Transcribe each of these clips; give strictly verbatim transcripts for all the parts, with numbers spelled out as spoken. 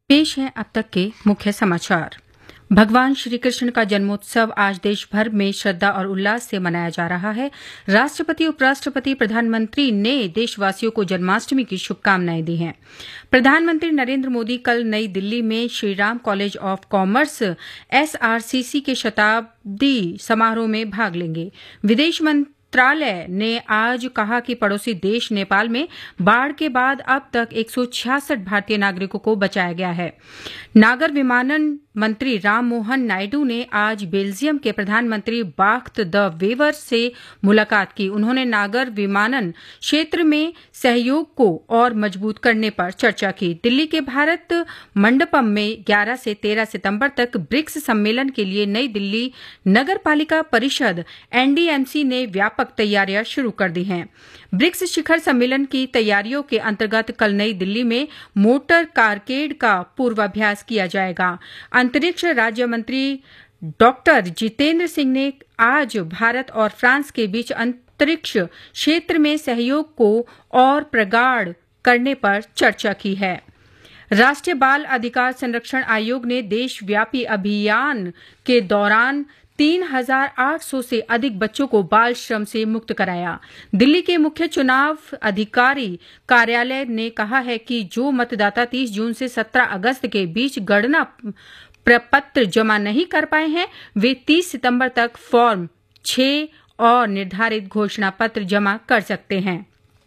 पेश है अब तक के मुख्य समाचार। भगवान श्री कृष्ण का जन्मोत्सव आज देश भर में श्रद्धा और उल्लास से मनाया जा रहा है। राष्ट्रपति, उपराष्ट्रपति, प्रधानमंत्री ने देशवासियों को जन्माष्टमी की शुभकामनाएं दी हैं। प्रधानमंत्री नरेंद्र मोदी कल नई दिल्ली में Shriram college of commerce SRCC के शताब्दी समारोह में भाग लेंगे। विदेश मंत्रालय ने आज कहा कि पड़ोसी देश नेपाल में बाढ़ के बाद अब तक एक सौ छियासठ भारतीय नागरिकों को बचाया गया है। नागर विमानन मंत्री राम मोहन नायडू ने आज बेल्जियम के प्रधानमंत्री बाख्त द वेवर से मुलाकात की। उन्होंने नागर विमानन क्षेत्र में सहयोग को और मजबूत करने पर चर्चा की। दिल्ली के भारत मंडपम में ग्यारह से तेरह सितंबर तक ब्रिक्स सम्मेलन के लिए नई दिल्ली नगर पालिका परिषद एनडीएमसी ने व्यापक तैयारियां शुरू कर दी हैं। ब्रिक्स शिखर सम्मेलन की तैयारियों के अंतर्गत कल नई दिल्ली में मोटर कारकेड का पूर्वाभ्यास किया जाएगा। अंतरिक्ष राज्य मंत्री डॉक्टर जितेंद्र सिंह ने आज भारत और फ्रांस के बीच अंतरिक्ष क्षेत्र में सहयोग को और प्रगाढ़ करने पर चर्चा की है। राष्ट्रीय बाल अधिकार संरक्षण आयोग ने देशव्यापी अभियान के दौरान तीन हजार आठ सौ से अधिक बच्चों को बाल श्रम से मुक्त कराया। दिल्ली के मुख्य चुनाव अधिकारी कार्यालय ने कहा है कि जो मतदाता तीस जून से सत्रह अगस्त के बीच गणना प्रपत्र जमा नहीं कर पाए हैं, वे तीस सितंबर तक फॉर्म छह और निर्धारित घोषणा पत्र जमा कर सकते हैं।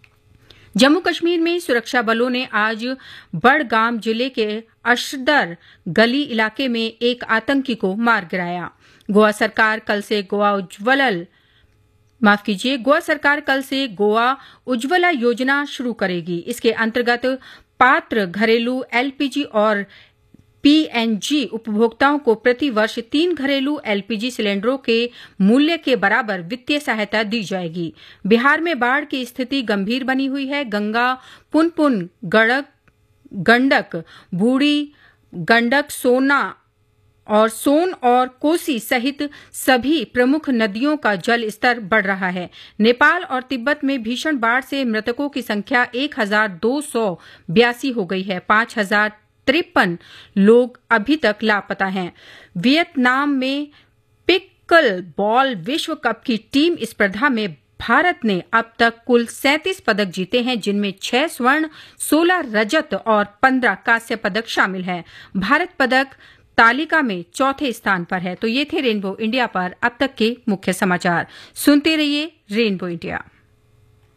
जम्मू कश्मीर में सुरक्षा बलों ने आज बड़गाम जिले के अशदर गली इलाके में एक आतंकी को मार गिराया। गोवा सरकार कल से गोवा उज्ज्वला माफ कीजिए गोवा सरकार कल से गोवा उज्ज्वला योजना शुरू करेगी। इसके अंतर्गत पात्र घरेलू एलपीजी और पीएनजी उपभोक्ताओं को प्रति वर्ष तीन घरेलू एलपीजी सिलेंडरों के मूल्य के बराबर वित्तीय सहायता दी जाएगी। बिहार में बाढ़ की स्थिति गंभीर बनी हुई है। गंगा, पुनपुन, गड़क गंडक, बूढ़ी गंडक, सोना और सोन और कोसी सहित सभी प्रमुख नदियों का जल स्तर बढ़ रहा है। नेपाल और तिब्बत में भीषण बाढ़ से मृतकों की संख्या एक हजार दो सौ बयासी हो गई है। पांच हजार तिरपन लोग अभी तक लापता हैं। वियतनाम में पिकल बॉल विश्व कप की टीम स्पर्धा में भारत ने अब तक कुल सैंतीस पदक जीते हैं, जिनमें छह स्वर्ण, सोलह रजत और पंद्रह कांस्य पदक शामिल हैं। भारत पदक तालिका में चौथे स्थान पर है। तो ये थे रेनबो इंडिया पर अब तक के मुख्य समाचार। सुनते रहिए रेनबो इंडिया।